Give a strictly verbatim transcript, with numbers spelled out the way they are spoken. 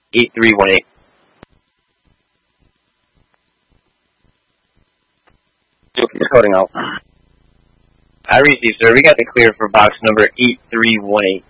eight three one eight. You're coding out. I received, sir. We got the clear for box number eight three one eight.